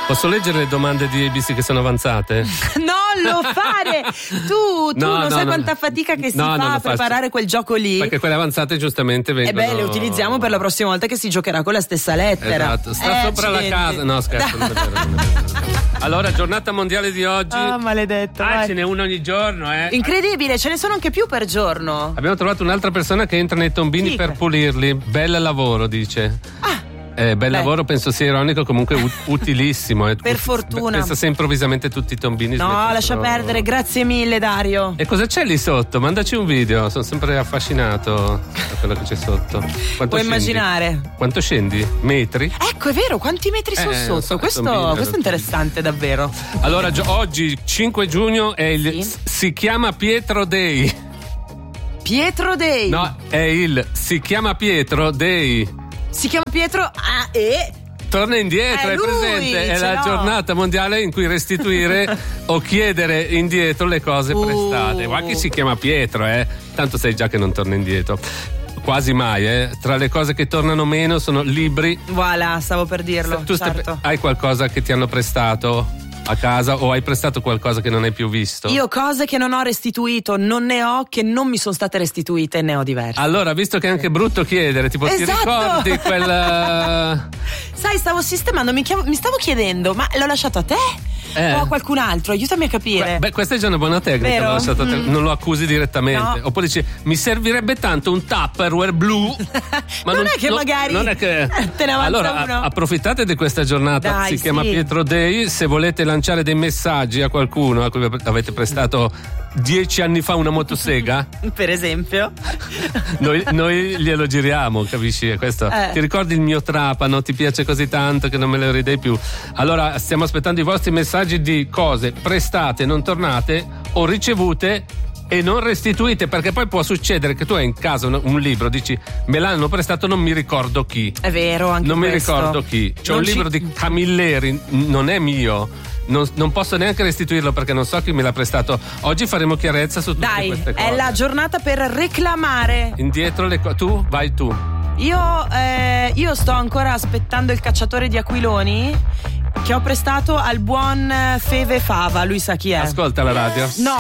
Posso leggere le domande di ABC che sono avanzate? Non lo fare! Tu non sai quanta fatica che si fa a preparare quel gioco lì. Perché quelle avanzate giustamente vengono. Le utilizziamo per la prossima volta che si giocherà con la stessa lettera. Esatto, sta sopra la casa. No, scherzo, non è vero. Allora, giornata mondiale di oggi. Ah, maledetto. Ce n'è uno ogni giorno, Incredibile, ce ne sono anche più per giorno. Abbiamo trovato un'altra persona che entra nei tombini per pulirli. Bel lavoro, dice. Bel lavoro, penso sia ironico, comunque utilissimo. Per fortuna. Pensa se improvvisamente tutti i tombini lascia perdere, grazie mille Dario. E cosa c'è lì sotto? Mandaci un video, sono sempre affascinato da quello che c'è sotto. Puoi immaginare? Quanto scendi? Metri? Ecco, è vero, quanti metri sono sotto? Questo è interessante davvero. Allora, oggi 5 giugno è il Si chiama Pietro Day. Pietro Day? No, è il Si chiama Pietro Day. Si chiama Pietro torna indietro, è presente? È la giornata mondiale in cui restituire o chiedere indietro le cose prestate. Ma chi si chiama Pietro, Tanto sai già che non torna indietro. Quasi mai, Tra le cose che tornano meno sono libri. Voilà, stavo per dirlo. Tu hai qualcosa che ti hanno prestato a casa o hai prestato qualcosa che non hai più visto? Io cose che non ho restituito non ne ho, che non mi sono state restituite, ne ho diverse. Allora, visto che è anche brutto chiedere, tipo ti ricordi quel... Sai, stavo sistemando, mi stavo chiedendo, ma l'ho lasciato a te? O a qualcun altro? Aiutami a capire. Beh, questa è già una buona tecnica. L'ho lasciato a te. Non lo accusi direttamente. No. Oppure dici, mi servirebbe tanto un Tupperware blu. Ma non è che magari non è che... te ne avanza allora, uno. Approfittate di questa giornata. Dai, si chiama Pietro Day. Se volete lanciare dei messaggi a qualcuno a cui avete prestato 10 anni fa una motosega, per esempio, noi glielo giriamo, capisci? Questo. Ti ricordi il mio trapano? Ti piace così tanto che non me lo ridei più? Allora stiamo aspettando i vostri messaggi di cose prestate, non tornate o ricevute e non restituite, perché poi può succedere che tu hai in casa un libro, dici me l'hanno prestato, non mi ricordo chi. È vero, anche non questo. Mi ricordo chi. C'è un libro di Camilleri, non è mio. Non posso neanche restituirlo perché non so chi me l'ha prestato. Oggi faremo chiarezza su tutte queste cose. È la giornata per reclamare indietro le cose. Vai tu. Io sto ancora aspettando il cacciatore di aquiloni che ho prestato al buon Feve Fava, lui sa chi è. Ascolta la radio. No.